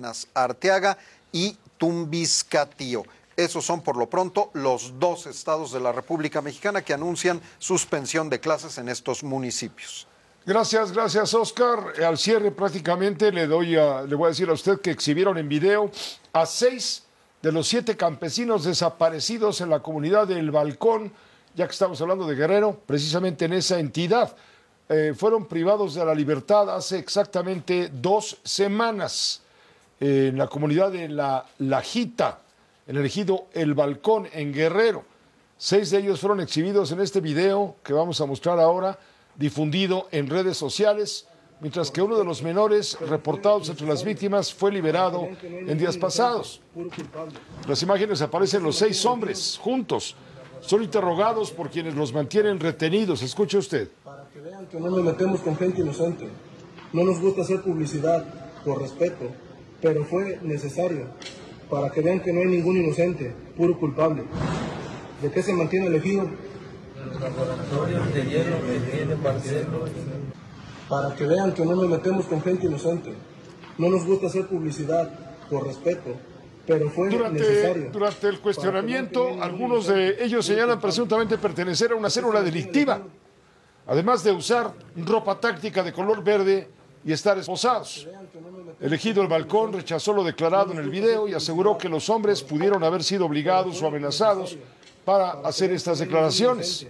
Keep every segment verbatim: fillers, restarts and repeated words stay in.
Tacnas, Arteaga y Tumbiscatío. Esos son por lo pronto los dos estados de la República Mexicana que anuncian suspensión de clases en estos municipios. Gracias, gracias, Oscar. Al cierre prácticamente le doy a, le voy a decir a usted que exhibieron en video a seis de los siete campesinos desaparecidos en la comunidad del Balcón, ya que estamos hablando de Guerrero, precisamente en esa entidad. Eh, fueron privados de la libertad hace exactamente dos semanas eh, en la comunidad de La Lajita, en el ejido El Balcón, en Guerrero. Seis de ellos fueron exhibidos en este video que vamos a mostrar ahora, difundido en redes sociales, mientras que uno de los menores reportados entre las víctimas fue liberado en días pasados. En las imágenes aparecen los seis hombres juntos. Son interrogados por quienes los mantienen retenidos. Escuche usted. Para que vean que no nos metemos con gente inocente. No nos gusta hacer publicidad por respeto, pero fue necesario para que vean que no hay ningún inocente, puro culpable. ¿De qué se mantiene el ejido? Los laboratorios de hielo que tiene Marcelo. Para que vean que no nos metemos con gente inocente. No nos gusta hacer publicidad por respeto, pero fue durante, necesario. Durante el cuestionamiento, algunos de ellos señalan presuntamente pertenecer a una célula delictiva, además de usar ropa táctica de color verde y estar esposados. El ejido El Balcón rechazó lo declarado en el video y aseguró que los hombres pudieron haber sido obligados o amenazados para hacer estas declaraciones.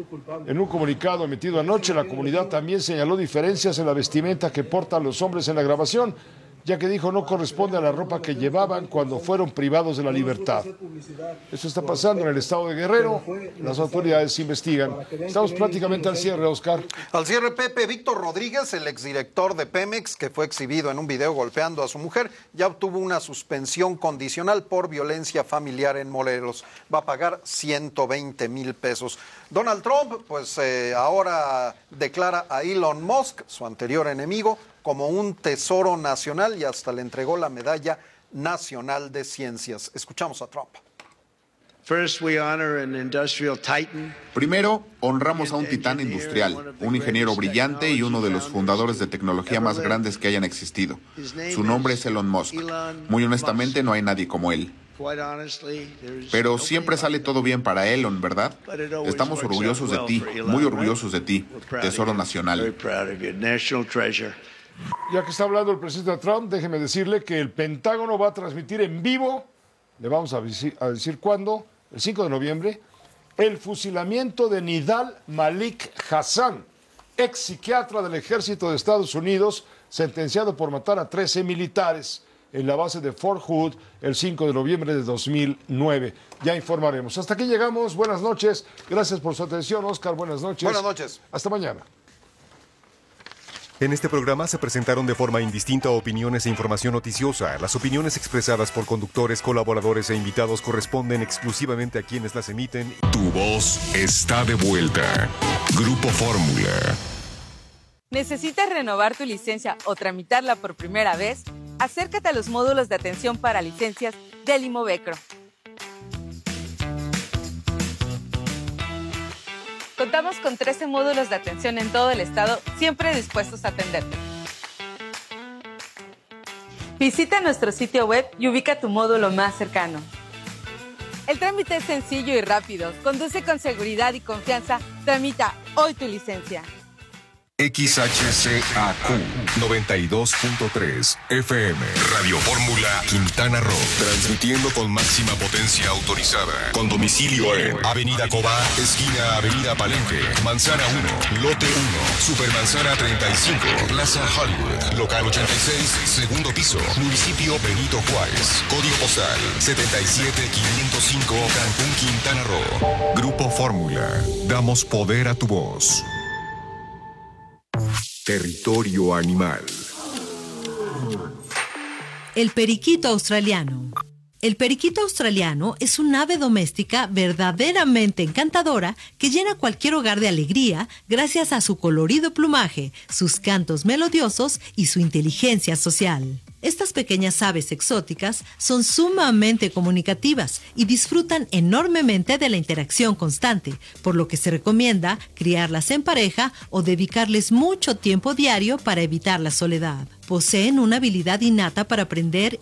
En un comunicado emitido anoche, la comunidad también señaló diferencias en la vestimenta que portan los hombres en la grabación, ya que dijo no corresponde a la ropa que llevaban cuando fueron privados de la libertad. Eso está pasando en el estado de Guerrero, las autoridades investigan. Estamos prácticamente al cierre, Oscar. Al cierre, Pepe. Víctor Rodríguez, el exdirector de Pemex, que fue exhibido en un video golpeando a su mujer, ya obtuvo una suspensión condicional por violencia familiar en Morelos. Va a pagar ciento veinte mil pesos. Donald Trump, pues eh, ahora declara a Elon Musk, su anterior enemigo, como un tesoro nacional y hasta le entregó la Medalla Nacional de Ciencias. Escuchamos a Trump. Primero, honramos a un titán industrial, un ingeniero brillante y uno de los fundadores de tecnología más grandes que hayan existido. Su nombre es Elon Musk. Muy honestamente, no hay nadie como él. Pero siempre sale todo bien para Elon, ¿verdad? Estamos orgullosos de ti, muy orgullosos de ti, tesoro nacional. Ya que está hablando el presidente Trump, déjeme decirle que el Pentágono va a transmitir en vivo, le vamos a decir, a decir cuándo, el cinco de noviembre, el fusilamiento de Nidal Malik Hassan, ex psiquiatra del ejército de Estados Unidos, sentenciado por matar a trece militares en la base de Fort Hood el cinco de noviembre de dos mil nueve. Ya informaremos. Hasta aquí llegamos. Buenas noches. Gracias por su atención, Oscar. Buenas noches. Buenas noches. Hasta mañana. En este programa se presentaron de forma indistinta opiniones e información noticiosa. Las opiniones expresadas por conductores, colaboradores e invitados corresponden exclusivamente a quienes las emiten. Tu voz está de vuelta. Grupo Fórmula. ¿Necesitas renovar tu licencia o tramitarla por primera vez? Acércate a los módulos de atención para licencias del Imovecro. Contamos con trece módulos de atención en todo el estado, siempre dispuestos a atenderte. Visita nuestro sitio web y ubica tu módulo más cercano. El trámite es sencillo y rápido. Conduce con seguridad y confianza. Tramita hoy tu licencia. X H C A Q noventa y dos punto tres F M Radio Fórmula Quintana Roo, transmitiendo con máxima potencia autorizada, con domicilio en Avenida Cobá, esquina Avenida Palenque, Manzana uno, Lote uno, Supermanzana treinta y cinco, Plaza Hollywood, Local ochenta y seis, segundo piso, Municipio Benito Juárez, Código postal setenta y siete quinientos cinco, Cancún, Quintana Roo. Grupo Fórmula, damos poder a tu voz. Territorio animal. El periquito australiano. El periquito australiano es un ave doméstica verdaderamente encantadora que llena cualquier hogar de alegría gracias a su colorido plumaje, sus cantos melodiosos y su inteligencia social. Estas pequeñas aves exóticas son sumamente comunicativas y disfrutan enormemente de la interacción constante, por lo que se recomienda criarlas en pareja o dedicarles mucho tiempo diario para evitar la soledad. Poseen una habilidad innata para aprender